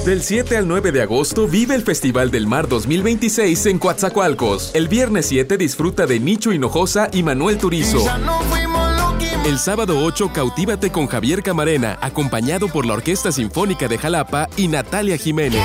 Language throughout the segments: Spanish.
Del 7 al 9 de agosto vive el Festival del Mar 2026 en Coatzacoalcos. El viernes 7 disfruta de Nicho Hinojosa y Manuel Turizo. El sábado 8 cautívate con Javier Camarena, acompañado por la Orquesta Sinfónica de Jalapa y Natalia Jiménez.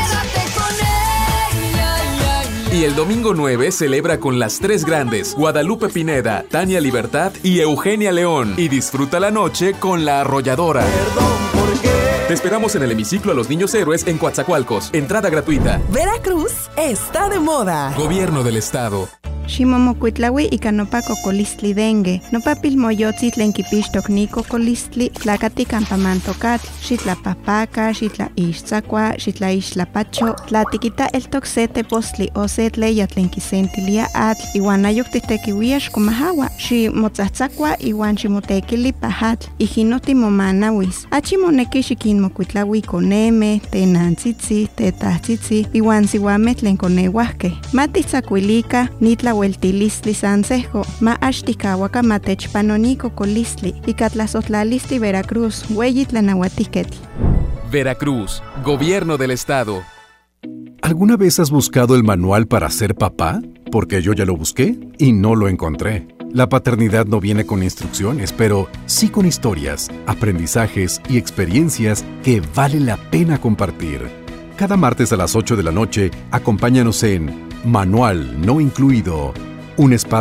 Y el domingo 9 celebra con las tres grandes, Guadalupe Pineda, Tania Libertad y Eugenia León. Y disfruta la noche con La Arrolladora. Te esperamos en el hemiciclo a los Niños Héroes en Coatzacoalcos. Entrada gratuita. Veracruz está de moda. Gobierno del Estado. Ximomocuitlaui ika nopa cocolistli dengue, nopa pilmoyotzi tlen kipixtok ni cocolistli, tlakati campamantokatl, xitlapahpaka, xitlaixtzakua, xitlaixtlapacho, tlatikita eltok se tepostli o se tleya tlen kisentilia atl, iwan ayok titekiuia xkomahawa, ximotzatzakua iwan ximotekili pahatl, ijino timomanawis. Achi moneki xikinmokuitlaui koneme, tenantzitzi, tetahtzitzi, iwan siuameh tlen koneuahkeh. Matitzakuilika, nitla Hueltilistli Sansejo, ma Ashtikawaka Matechpanonico Colistli, y Catlazotlalisti Veracruz, Hueyitlanauatiquetl. Veracruz, Gobierno del Estado. ¿Alguna vez has buscado el manual para ser papá? Porque yo ya lo busqué y no lo encontré. La paternidad no viene con instrucciones, pero sí con historias, aprendizajes y experiencias que vale la pena compartir. Cada martes a las 8 de la noche, acompáñanos en Manual No Incluido, un espacio